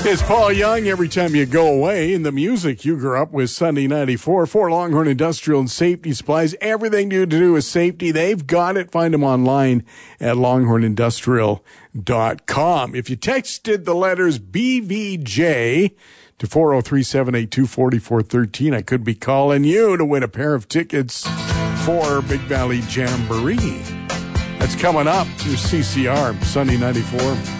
Says Paul Young, every time you go away, in the music you grew up with, Sunday 94, for Longhorn Industrial and Safety Supplies. Everything to do with safety, they've got it. Find them online at longhornindustrial.com. If you texted the letters BVJ to 403-782-4413, I could be calling you to win a pair of tickets for Big Valley Jamboree. That's coming up through CCR, Sunday 94.